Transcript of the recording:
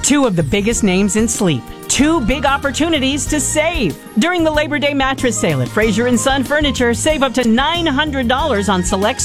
Two of the biggest names in sleep. Two big opportunities to save. During the Labor Day mattress sale at Fraser & Son Furniture, save up to $900 on select